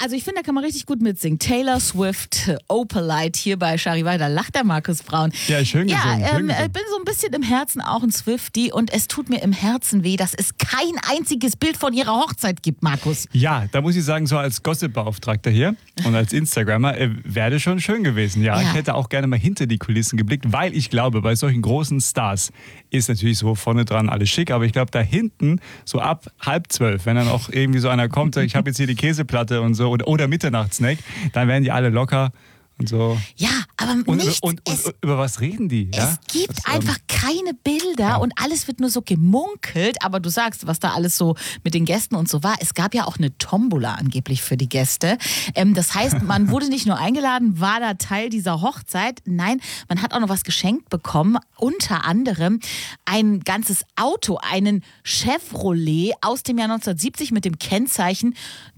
also ich finde, da kann man richtig gut mitsingen. Taylor Swift, Opalite hier bei Charivari, da lacht der Markus Braun. Ja, schön gesungen. Ich bin so ein bisschen im Herzen auch ein Swiftie und es tut mir im Herzen weh, dass es kein einziges Bild von ihrer Hochzeit gibt, Markus. Ja, da muss ich sagen, so als Gossip-Beauftragter hier und als Instagrammer wäre schon schön gewesen. Ja, ich hätte auch gerne mal hinter die Kulissen geblickt, weil ich glaube, bei solchen großen Stars ist natürlich so vorne dran alles schick, aber ich glaube, da hinten so ab 11:30, wenn dann auch irgendwie so einer kommt, ich habe jetzt hier die Käseplatte und so oder Mitternachtssnack, dann werden die alle locker und so. Ja, aber Und über was reden die? Ja? Es gibt einfach keine Bilder und alles wird nur so gemunkelt, aber du sagst, was da alles so mit den Gästen und so war. Es gab ja auch eine Tombola angeblich für die Gäste. Das heißt, man wurde nicht nur eingeladen, war da Teil dieser Hochzeit. Nein, man hat auch noch was geschenkt bekommen. Unter anderem ein ganzes Auto, einen Chevrolet aus dem Jahr 1970 mit dem Kennzeichen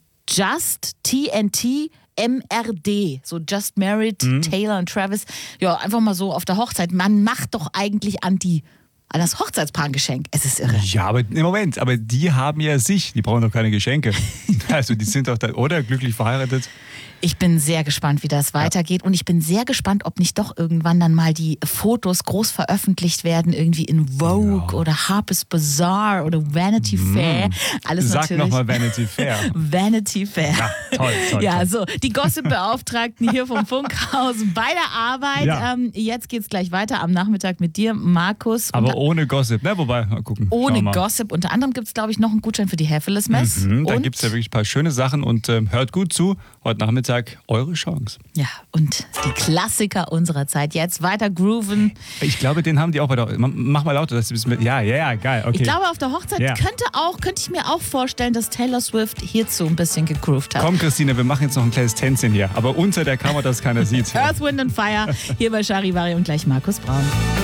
Just TNT MRD, so Just Married, Taylor und Travis. Ja, einfach mal so auf der Hochzeit. Man macht doch eigentlich an das Hochzeitspaar ein Geschenk. Es ist irre. Ja, aber im Moment, aber die haben ja sich, die brauchen doch keine Geschenke. Also die sind doch da, oder glücklich verheiratet. Ich bin sehr gespannt, wie das weitergeht und ich bin sehr gespannt, ob nicht doch irgendwann dann mal die Fotos groß veröffentlicht werden, irgendwie in Vogue oder Harper's Bazaar oder Vanity Fair. Alles Sag natürlich. nochmal Vanity Fair. Vanity Fair. Ja, toll. Ja, so, die Gossip-Beauftragten hier vom Funkhaus bei der Arbeit. Ja. Jetzt geht's gleich weiter am Nachmittag mit dir, Markus. Aber ohne Gossip, ne? Wobei, mal gucken. Ohne Schauen wir mal. Gossip. Unter anderem gibt es, glaube ich, noch einen Gutschein für die Hairless Mess. Da gibt es ja wirklich ein paar schöne Sachen und hört gut zu. Heute Nachmittag eure Chance. Ja, und die Klassiker unserer Zeit. Jetzt weiter grooven. Ich glaube, den haben die auch bei der. Mach mal lauter, dass du bist mit. Ja, geil. Okay. Ich glaube, auf der Hochzeit könnte ich mir auch vorstellen, dass Taylor Swift hierzu ein bisschen gegroovt hat. Komm, Christine, wir machen jetzt noch ein kleines Tänzchen hier. Aber unter der Kamera, dass keiner sieht. Earth, Wind and Fire hier bei Charivari und gleich Markus Braun.